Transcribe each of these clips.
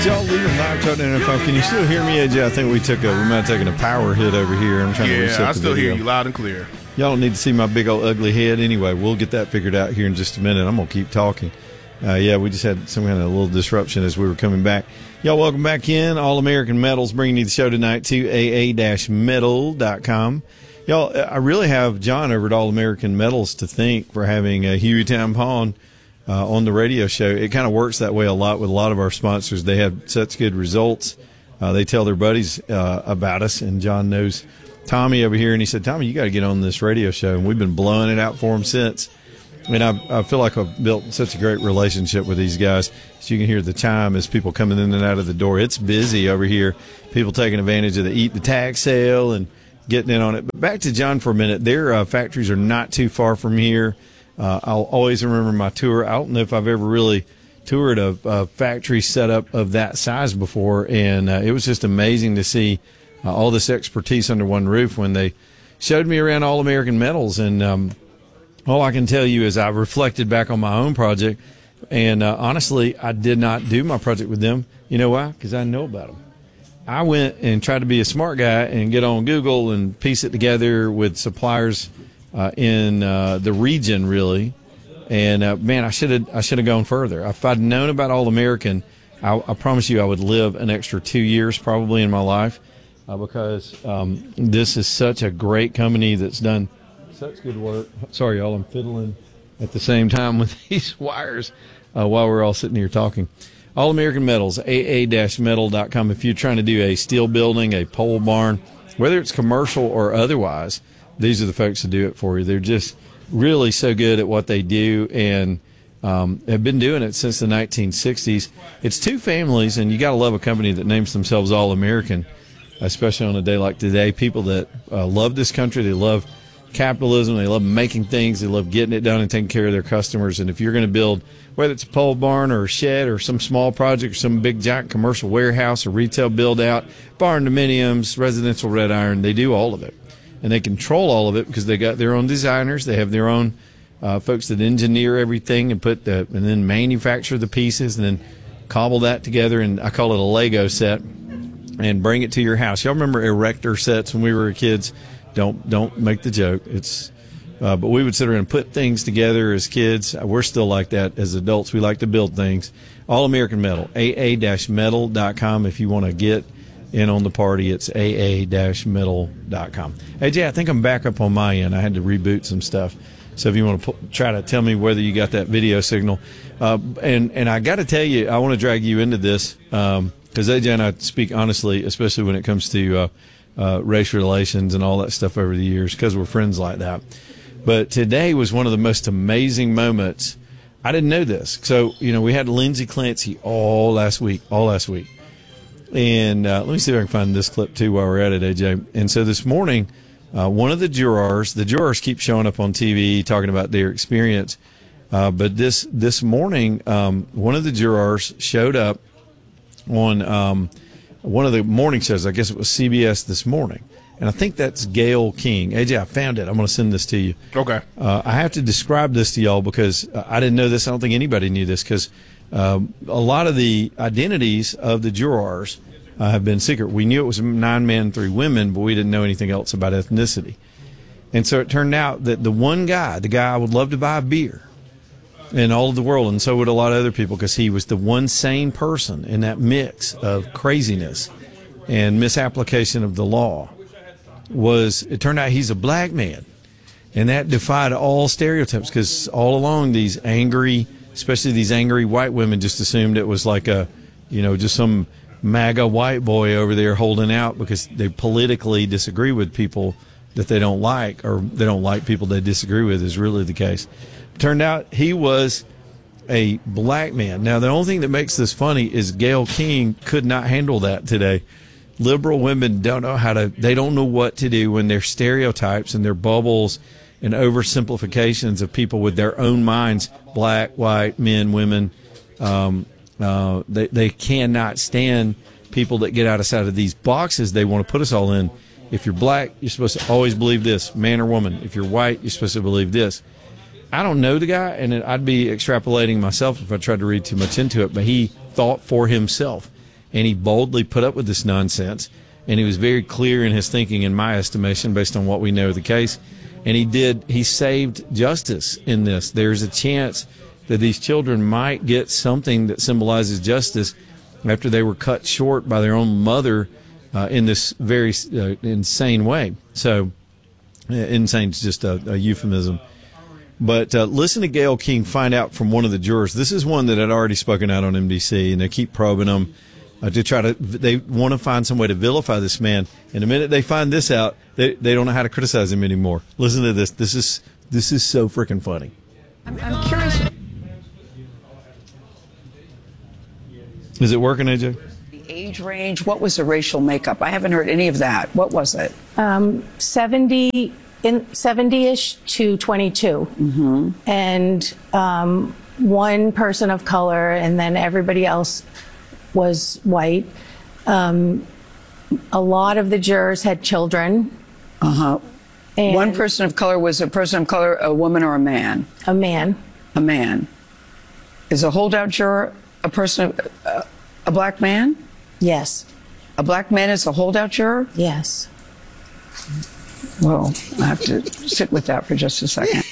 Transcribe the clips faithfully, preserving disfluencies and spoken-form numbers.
Y'all leaving live talk N F L. Can you still hear me, A J? I think we took a we might have taken a power hit over here. I'm trying yeah, to reset I the still video. hear you loud and clear. Y'all don't need to see my big old ugly head anyway. We'll get that figured out here in just a minute. I'm gonna keep talking. Uh, yeah, we just had some kind of a little disruption as we were coming back. Y'all, welcome back in. All American Metals bringing you the show tonight to A A metal dot com. Y'all, I really have John over at All American Metals to thank for having uh, Hueytown Pawn uh, on the radio show. It kind of works that way a lot with a lot of our sponsors. They have such good results. Uh, they tell their buddies uh, about us, and John knows Tommy over here, and he said, Tommy, you got to get on this radio show, and we've been blowing it out for him since. I mean, I, I feel like I've built such a great relationship with these guys. As you can hear the chime as people coming in and out of the door. It's busy over here. People taking advantage of the Eat the Tag sale and getting in on it. But back to John for a minute. Their uh, factories are not too far from here. Uh, I'll always remember my tour. I don't know if I've ever really toured a, a factory setup of that size before, and uh, it was just amazing to see uh, all this expertise under one roof when they showed me around All American Metals. And um, all I can tell you is I reflected back on my own project, and uh, honestly, I did not do my project with them. You know why? Because I know about them. I went and tried to be a smart guy and get on Google and piece it together with suppliers uh, in uh, the region, really. And uh, man, I should have I should have gone further. If I'd known about All American, I, I promise you I would live an extra two years probably in my life, uh, because um, this is such a great company that's done such good work. Sorry, y'all, I'm fiddling at the same time with these wires uh, while we're all sitting here talking. All American Metals, A A metal dot com. If you're trying to do a steel building, a pole barn, whether it's commercial or otherwise, these are the folks that do it for you. They're just really so good at what they do, and um, have been doing it since the nineteen sixties. It's two families, and you got to love a company that names themselves All American, especially on a day like today. People that uh, love this country, they love capitalism, they love making things, they love getting it done and taking care of their customers. And if you're going to build, whether it's a pole barn or a shed or some small project or some big giant commercial warehouse or retail build out, barn dominiums, residential red iron, they do all of it. And they control all of it because they got their own designers. They have their own uh, folks that engineer everything and put the and then manufacture the pieces and then cobble that together. And I call it a Lego set, and bring it to your house. Y'all remember erector sets when we were kids? Don't don't make the joke. It's uh, but we would sit around and put things together as kids. We're still like that as adults. We like to build things. All American Metal, A A metal dot com. If you want to get in on the party, it's A A metal dot com. Hey, Jay, I think I'm back up on my end. I had to reboot some stuff. So if you want to p- try to tell me whether you got that video signal. Uh, and, and I got to tell you, I want to drag you into this because um, A J and I speak honestly, especially when it comes to uh, uh, race relations and all that stuff over the years, because we're friends like that. But today was one of the most amazing moments. I didn't know this. So, you know, we had Lindsey Clancy all last week, all last week. And uh, let me see if I can find this clip, too, while we're at it, A J. And so this morning, uh, one of the jurors, the jurors keep showing up on T V talking about their experience. Uh, but this this morning, um, one of the jurors showed up on um, one of the morning shows. I guess it was C B S This Morning. And I think that's Gayle King. A J, I found it. I'm going to send this to you. Okay. Uh, I have to describe this to y'all because I didn't know this. I don't think anybody knew this because Um, a lot of the identities of the jurors uh, have been secret. We knew it was nine men, three women, but we didn't know anything else about ethnicity. And so it turned out that the one guy, the guy I would love to buy a beer in all of the world, and so would a lot of other people, because he was the one sane person in that mix of craziness and misapplication of the law, was it turned out he's a black man. And that defied all stereotypes, because all along these angry especially these angry white women just assumed it was like a, you know, just some MAGA white boy over there holding out because they politically disagree with people that they don't like, or they don't like people they disagree with, is really the case. Turned out he was a black man. Now, the only thing that makes this funny is Gayle King could not handle that today. Liberal women don't know how to, they don't know what to do when their stereotypes and their bubbles and oversimplifications of people with their own minds, black, white, men, women, um, uh, they, they cannot stand people that get outside of these boxes they want to put us all in. If you're black, you're supposed to always believe this, man or woman. If you're white, you're supposed to believe this. I don't know the guy, and I'd be extrapolating myself if I tried to read too much into it, but he thought for himself. and he boldly put up with this nonsense. And he was very clear in his thinking, in my estimation, based on what we know of the case. And he did, he saved justice in this. There's a chance that these children might get something that symbolizes justice after they were cut short by their own mother uh, in this very uh, insane way. So, uh, insane is just a, a euphemism. But uh, listen to Gayle King find out from one of the jurors. This is one that had already spoken out on N B C, and they keep probing him. Uh, to try to, they want to find some way to vilify this man. And the minute they find this out, they they don't know how to criticize him anymore. Listen to this. This is this is so freaking funny. I'm, I'm curious. Is it working, A J? The age range. What was the racial makeup? I haven't heard any of that. What was it? Um, seventy in seventy-ish to twenty-two, Mm-hmm. and um, one person of color, and then everybody else was white. Um, a lot of the jurors had children. Uh-huh. And One person of color was a person of color, a woman or a man? a man. A man. Is a holdout juror a person, of, uh, a black man? Yes. A black man is a holdout juror? Yes. Well, I have to sit with that for just a second.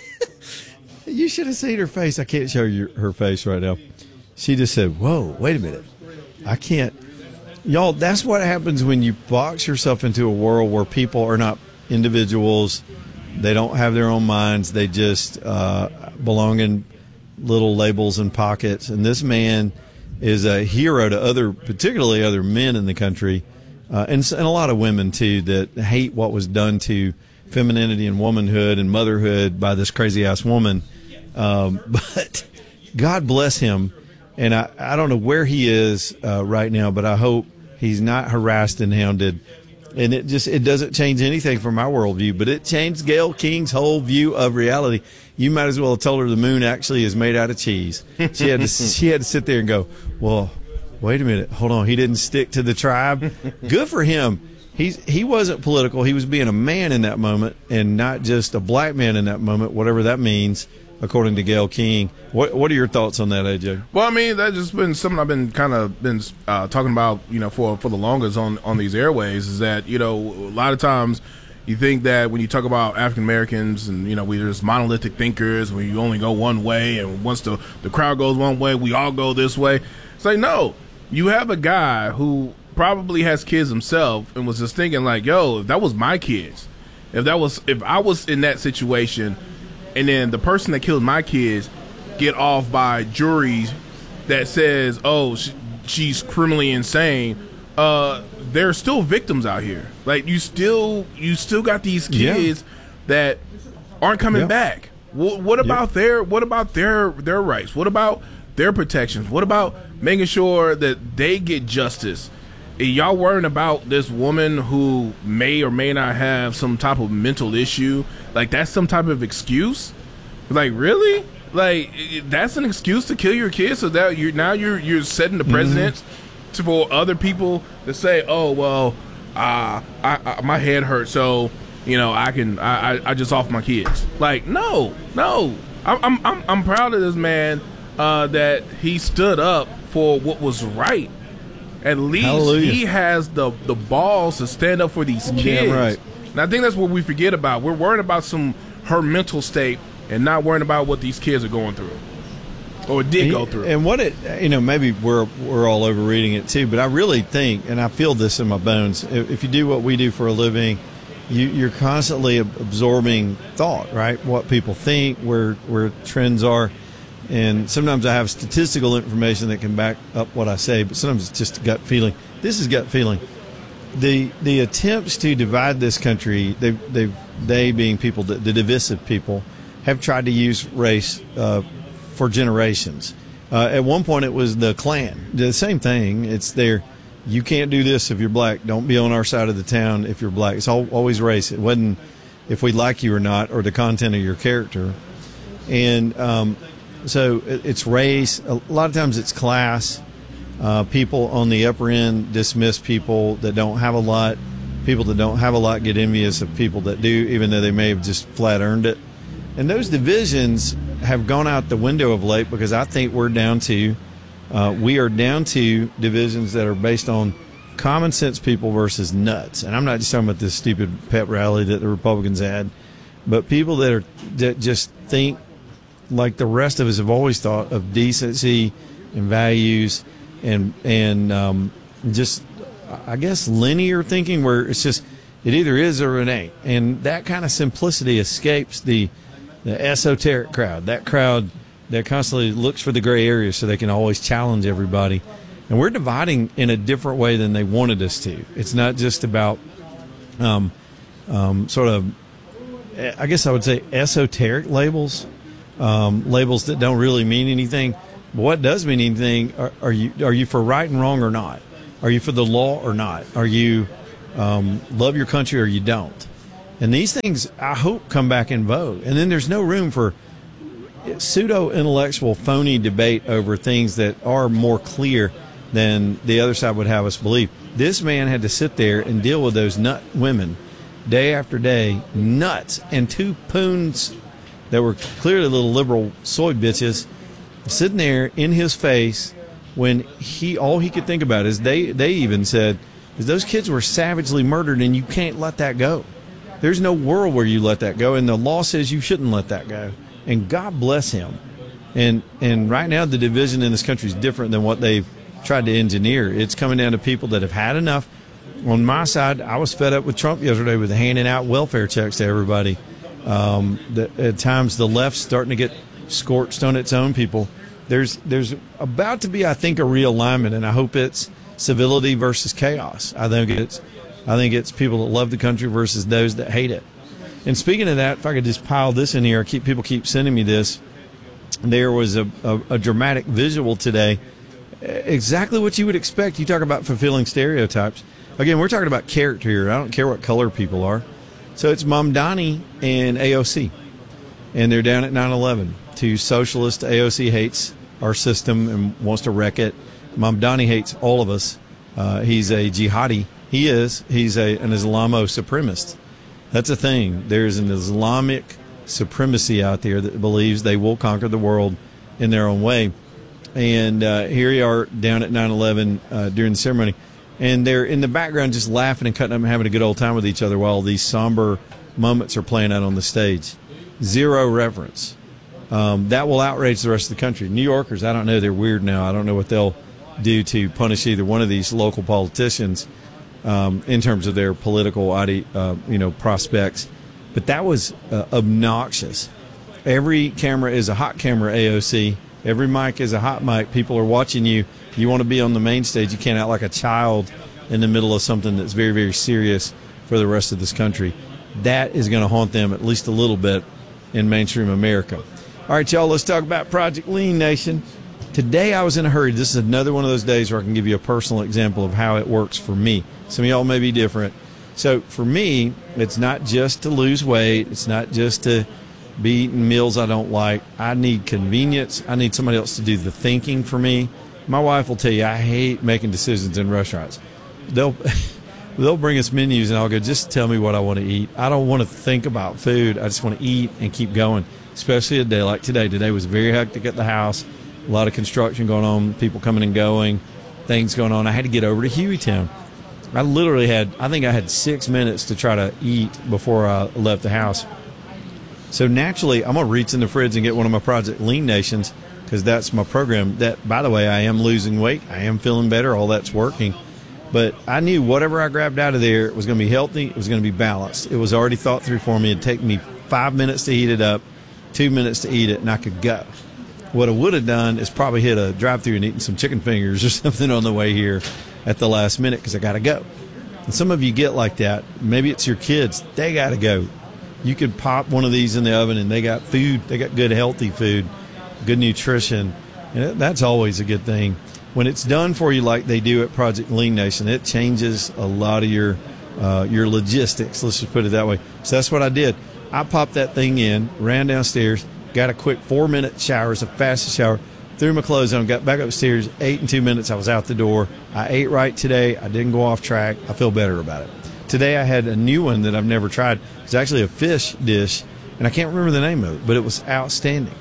You should have seen her face. I can't show you her face right now. She just said, whoa, wait a minute. I can't. Y'all, that's what happens when you box yourself into a world where people are not individuals. They don't have their own minds. They just uh, belong in little labels and pockets. And this man is a hero to other, particularly other men in the country, uh, and, and a lot of women, too, that hate what was done to femininity and womanhood and motherhood by this crazy-ass woman. Um, but God bless him. And I, I don't know where he is uh, right now, but I hope he's not harassed and hounded. And it just it doesn't change anything from my worldview, but it changed Gayle King's whole view of reality. You might as well have told her the moon actually is made out of cheese. She had to she had to sit there and go, well, wait a minute, hold on, he didn't stick to the tribe. Good for him. He's he wasn't political. He was being a man in that moment, and not just a black man in that moment, whatever that means, according to Gayle King. What what are your thoughts on that, A J? Well, I mean, that's just been something I've been kind of been uh, talking about, you know, for, for the longest on, on these airways, is that, you know, a lot of times you think that when you talk about African Americans and, you know, we're just monolithic thinkers, where you only go one way, and once the, the crowd goes one way, we all go this way. It's like, no, you have a guy who probably has kids himself and was just thinking like, yo, if that was my kids, if that was, if I was in that situation, and then the person that killed my kids get off by juries that says, oh, she, she's criminally insane, uh, there are still victims out here. Like, you still you still got these kids yeah. that aren't coming yeah. back. What, what about yeah. their what about their their rights? What about their protections? What about making sure that they get justice? Are y'all worrying about this woman who may or may not have some type of mental issue? Like, that's some type of excuse? Like, really? Like, that's an excuse to kill your kids? So that you're now you're you're setting the precedent mm-hmm. to, for other people to say, oh, well, uh, I, I, my head hurts, so, you know, I can I, I, I just off my kids. Like, no, no. I'm I'm I'm proud of this man uh, that he stood up for what was right. At least Hallelujah. He has the the balls to stand up for these kids. Yeah, right. And I think that's what we forget about. We're worried about some her mental state and not worrying about what these kids are going through or did and, go through. And what it, you know, maybe we're we're all overreading it too, but I really think, and I feel this in my bones, if, if you do what we do for a living, you, you're constantly absorbing thought, right? What people think, where where trends are. And sometimes I have statistical information that can back up what I say, but sometimes it's just a gut feeling. This is gut feeling. The the attempts to divide this country, they they they being people, the, the divisive people, have tried to use race uh, for generations. Uh, at one point, it was the Klan. The same thing. It's there. You can't do this if you're black. Don't be on our side of the town if you're black. It's all, always race. It wasn't if we like you or not, or the content of your character. And um, so it's race. A lot of times it's class. Uh, people on the upper end dismiss people that don't have a lot. People that don't have a lot get envious of people that do, even though they may have just flat earned it. And those divisions have gone out the window of late because I think we're down to Uh, we are down to divisions that are based on common sense people versus nuts. And I'm not just talking about this stupid pep rally that the Republicans had, but people that are that just think like the rest of us have always thought of decency and values and and um, just, I guess, linear thinking where it's just it either is or it ain't. And that kind of simplicity escapes the the esoteric crowd, that crowd that constantly looks for the gray area so they can always challenge everybody. And we're dividing in a different way than they wanted us to. It's not just about um, um, sort of, I guess I would say, esoteric labels, um, labels that don't really mean anything. But what does mean anything, are, are you are you for right and wrong or not? Are you for the law or not? Are you um, love your country or you don't? And these things, I hope, come back in vogue. And then there's no room for pseudo-intellectual, phony debate over things that are more clear than the other side would have us believe. This man had to sit there and deal with those nut women day after day, nuts, and two poons that were clearly little liberal soy bitches sitting there in his face when he all he could think about is they, they even said is those kids were savagely murdered and you can't let that go. There's no world where you let that go, and the law says you shouldn't let that go. And God bless him. And and right now the division in this country is different than what they've tried to engineer. It's coming down to people that have had enough. On my side, I was fed up with Trump yesterday with handing out welfare checks to everybody. Um, the, at times the left's starting to get scorched on its own people. There's there's about to be, I think, a realignment, and I hope it's civility versus chaos. I think it's I think it's people that love the country versus those that hate it. And speaking of that, if I could just pile this in here, keep people keep sending me this. There was a, a, a dramatic visual today, exactly what you would expect. You talk about fulfilling stereotypes. Again, we're talking about character here. I don't care what color people are. So it's Mamdani and A O C, and they're down at nine eleven. Two socialists. A O C hates our system and wants to wreck it. Mamdani hates all of us. Uh, he's a jihadi. He is. He's a, an Islamo supremacist. That's a thing. There's an Islamic supremacy out there that believes they will conquer the world in their own way. And uh, here you are down at nine eleven uh, during the ceremony. And they're in the background just laughing and cutting up and having a good old time with each other while these somber moments are playing out on the stage. Zero reverence. Um, that will outrage the rest of the country. New Yorkers, I don't know. They're weird now. I don't know what they'll do to punish either one of these local politicians um, in terms of their political ide- uh, you know, prospects. But that was uh, obnoxious. Every camera is a hot camera, A O C. Every mic is a hot mic. People are watching you. You want to be on the main stage. You can't act like a child in the middle of something that's very, very serious for the rest of this country. That is going to haunt them at least a little bit in mainstream America. All right, y'all, let's talk about Project Lean Nation. Today I was in a hurry. This is another one of those days where I can give you a personal example of how it works for me. Some of y'all may be different. So for me, it's not just to lose weight. It's not just to be eating meals I don't like. I need convenience. I need somebody else to do the thinking for me. My wife will tell you I hate making decisions in restaurants. They'll they'll bring us menus and I'll go, just tell me what I want to eat. I don't want to think about food. I just want to eat and keep going, especially a day like today. Today was very hectic at the house. A lot of construction going on, people coming and going, things going on. I had to get over to Hueytown. I literally had, I think I had six minutes to try to eat before I left the house. So naturally, I'm going to reach in the fridge and get one of my Project Lean Nations because that's my program. That, by the way, I am losing weight. I am feeling better. All that's working. But I knew whatever I grabbed out of there, it was going to be healthy. It was going to be balanced. It was already thought through for me. It'd take me five minutes to heat it up, two minutes to eat it, and I could go. What I would have done is probably hit a drive-thru and eaten some chicken fingers or something on the way here at the last minute because I got to go. And some of you get like that. Maybe it's your kids. They got to go. You could pop one of these in the oven and they got food. They got good, healthy food, good nutrition. And that's always a good thing. When it's done for you like they do at Project Lean Nation, it changes a lot of your uh, your logistics. Let's just put it that way. So that's what I did. I popped that thing in, ran downstairs, got a quick four-minute shower. It's the fastest shower. Threw my clothes on, got back upstairs, ate in two minutes. I was out the door. I ate right today. I didn't go off track. I feel better about it. Today I had a new one that I've never tried. It's actually a fish dish, and I can't remember the name of it, but it was outstanding.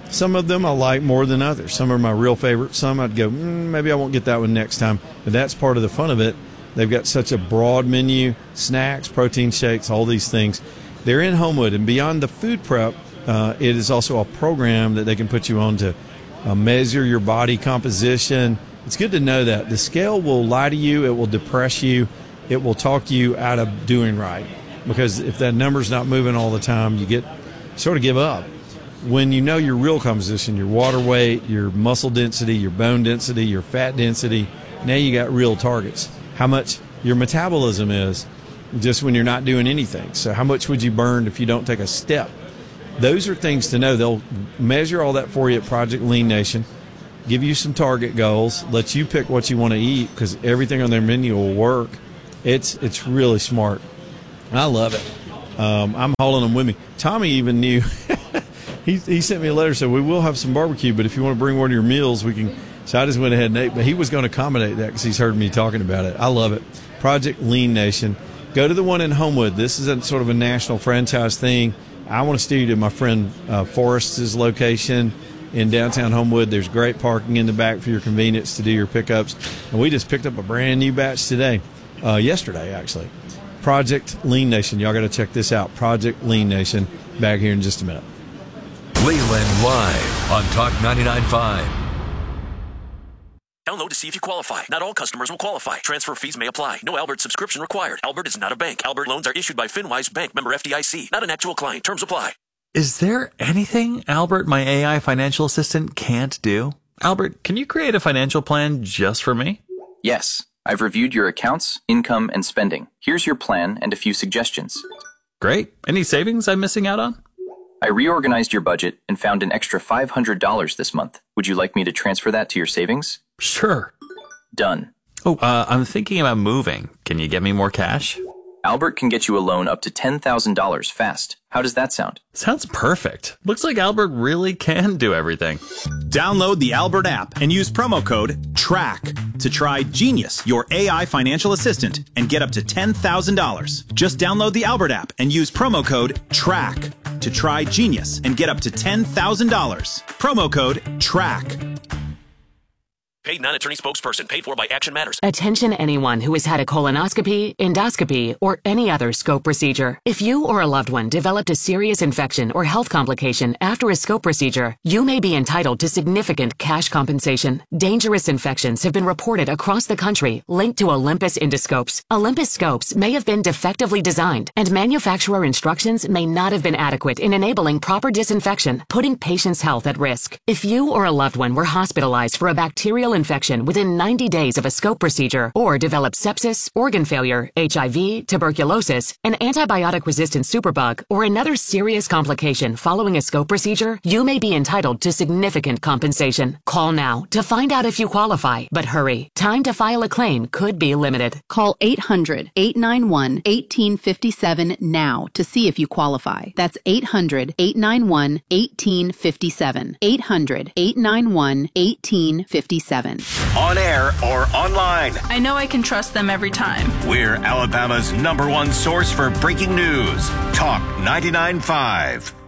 Some of them I like more than others. Some are my real favorites. Some I'd go, mm, maybe I won't get that one next time. But that's part of the fun of it. They've got such a broad menu, snacks, protein shakes, all these things. They're in Homewood, and beyond the food prep, uh, it is also a program that they can put you on to uh, measure your body composition. It's good to know that. The scale will lie to you. It will depress you. It will talk you out of doing right. Because if that number's not moving all the time, you get sort of give up. When you know your real composition, your water weight, your muscle density, your bone density, your fat density, now you got real targets. How much your metabolism is just when you're not doing anything. So how much would you burn if you don't take a step? Those are things to know. They'll measure all that for you at Project Lean Nation, give you some target goals, let you pick what you want to eat because everything on their menu will work. It's it's really smart. I love it. Um, I'm hauling them with me. Tommy even knew. he, he sent me a letter, said, we will have some barbecue, but if you want to bring one of your meals, we can. So I just went ahead and ate. But he was going to accommodate that because he's heard me talking about it. I love it. Project Lean Nation. Go to the one in Homewood. This is a sort of a national franchise thing. I want to steer you to my friend uh, Forrest's location in downtown Homewood. There's great parking in the back for your convenience to do your pickups. And we just picked up a brand new batch today, uh, yesterday actually. Project Lean Nation. Y'all got to check this out. Project Lean Nation. Back here in just a minute. Leland Live on Talk ninety-nine point five. Download to see if you qualify. Not all customers will qualify. Transfer fees may apply. No Albert subscription required. Albert is not a bank. Albert loans are issued by FinWise Bank, member F D I C. Not an actual client. Terms apply. Is there anything Albert, my A I financial assistant, can't do? Albert, can you create a financial plan just for me? Yes. I've reviewed your accounts, income, and spending. Here's your plan and a few suggestions. Great. Any savings I'm missing out on? I reorganized your budget and found an extra five hundred dollars this month. Would you like me to transfer that to your savings? Sure. Done. Oh, uh, I'm thinking about moving. Can you get me more cash? Albert can get you a loan up to ten thousand dollars fast. How does that sound? Sounds perfect. Looks like Albert really can do everything. Download the Albert app and use promo code TRACK to try Genius, your A I financial assistant, and get up to ten thousand dollars. Just download the Albert app and use promo code TRACK to try Genius and get up to ten thousand dollars. Promo code TRACK. Paid non-attorney spokesperson. Paid for by Action Matters. Attention anyone who has had a colonoscopy, endoscopy, or any other scope procedure. If you or a loved one developed a serious infection or health complication after a scope procedure, you may be entitled to significant cash compensation. Dangerous infections have been reported across the country linked to Olympus endoscopes. Olympus scopes may have been defectively designed, and manufacturer instructions may not have been adequate in enabling proper disinfection, putting patients' health at risk. If you or a loved one were hospitalized for a bacterial infection within ninety days of a scope procedure, or developed sepsis, organ failure, H I V, tuberculosis, an antibiotic-resistant superbug, or another serious complication following a scope procedure, you may be entitled to significant compensation. Call now to find out if you qualify, but hurry. Time to file a claim could be limited. Call eight hundred, eight nine one, one eight five seven now to see if you qualify. That's eight hundred, eight nine one, one eight five seven. eight hundred, eight nine one, one eight five seven. On air or online. I know I can trust them every time. We're Alabama's number one source for breaking news. Talk ninety-nine point five.